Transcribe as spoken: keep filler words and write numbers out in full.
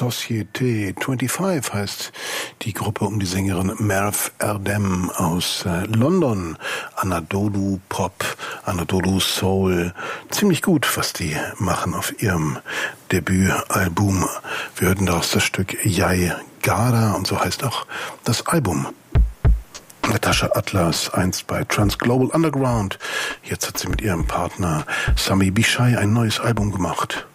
Société fünfundzwanzig heißt die Gruppe um die Sängerin Merve Erdem aus äh, London. Anadolu Pop, Anadolu Soul. Ziemlich gut, was die machen auf ihrem Debütalbum. Wir hörten daraus das Stück Jai Gada und so heißt auch das Album. Natascha Atlas, einst bei Trans Global Underground. Jetzt hat sie mit ihrem Partner Sami Bishai ein neues Album gemacht.